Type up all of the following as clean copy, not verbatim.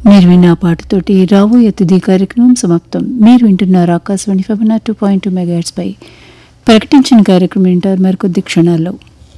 మీరు విన్న ఆ పాటతోటి రాబోయే తుది కార్యక్రమం సమాప్తం. మీరు వింటున్నారు ఆకాశవాణి 2.2 మెగాహెర్ట్జ్ పై ప్రకటించిన కార్యక్రమం వింటారు మరికొద్ది క్షణాల్లో.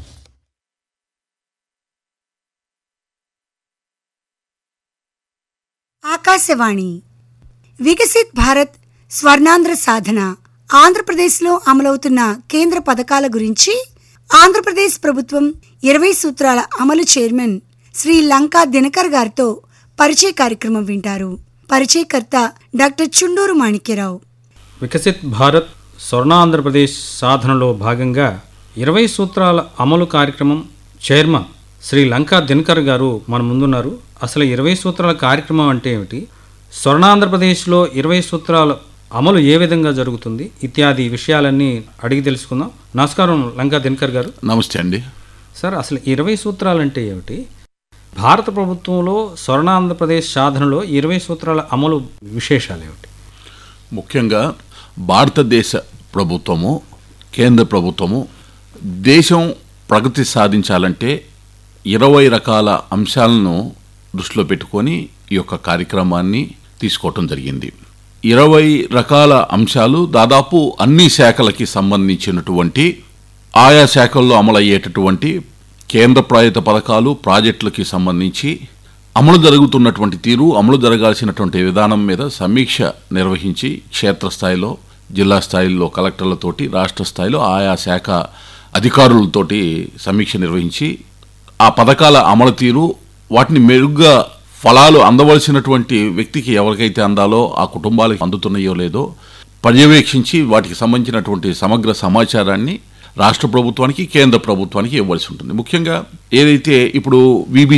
ఆకాశవాణి వికసిత్ భారత్ స్వర్ణాంధ్ర సాధన ఆంధ్రప్రదేశ్లో అమలవుతున్న కేంద్ర పథకాల గురించి ఆంధ్రప్రదేశ్ ప్రభుత్వం 20 సూత్రాల అమలు చైర్మన్ శ్రీ లంకా దినకర్ గారితో పరిచయ కార్యక్రమం వింటారు. పరిచయకర్త డాక్టర్ చుండూరు మాణిక్యరావు. వికసిత్ భారత్ స్వర్ణాంధ్రప్రదేశ్ సాధనలో భాగంగా 20 సూత్రాల అమలు కార్యక్రమం చైర్మన్ శ్రీ లంకా దినకర్ గారు మన ముందున్నారు. అసలు 20 సూత్రాల కార్యక్రమం అంటే ఏమిటి, స్వర్ణాంధ్రప్రదేశ్లో 20 సూత్రాల అమలు ఏ విధంగా జరుగుతుంది ఇత్యాది విషయాలన్నీ అడిగి తెలుసుకుందాం. నమస్కారం లంకా దినకర్ గారు. నమస్తే అండి. సార్, అసలు 20 సూత్రాలు అంటే ఏమిటి? భారత ప్రభుత్వంలో స్వర్ణాంధ్రప్రదేశ్ సాధనలో 20 సూత్రాల అమలు విశేషాలు ఏమిటి? ముఖ్యంగా భారతదేశ ప్రభుత్వము, కేంద్ర ప్రభుత్వము దేశం ప్రగతి సాధించాలంటే 20 రకాల అంశాలను దృష్టిలో పెట్టుకొని ఈ యొక్క కార్యక్రమాన్ని తీసుకోవటం జరిగింది. 20 రకాల అంశాలు దాదాపు అన్ని శాఖలకి సంబంధించినటువంటి ఆయా శాఖల్లో అమలయ్యేటటువంటి కేంద్ర ప్రాయుత పథకాలు, ప్రాజెక్టులకి సంబంధించి అమలు జరుగుతున్నటువంటి తీరు, అమలు జరగాల్సినటువంటి విధానం మీద సమీక్ష నిర్వహించి క్షేత్రస్థాయిలో, జిల్లా స్థాయిలో కలెక్టర్లతోటి, రాష్ట్ర స్థాయిలో ఆయా శాఖ అధికారులతోటి సమీక్ష నిర్వహించి ఆ పథకాల అమలు తీరు, వాటిని మెరుగ్గా ఫలాలు అందవలసినటువంటి వ్యక్తికి ఎవరికైతే అందాలో ఆ కుటుంబాలకు అందుతున్నాయో లేదో పర్యవేక్షించి వాటికి సంబంధించినటువంటి సమగ్ర సమాచారాన్ని రాష్ట్ర ప్రభుత్వానికి, కేంద్ర ప్రభుత్వానికి ఇవ్వాల్సి ఉంటుంది. ముఖ్యంగా ఏదైతే ఇప్పుడు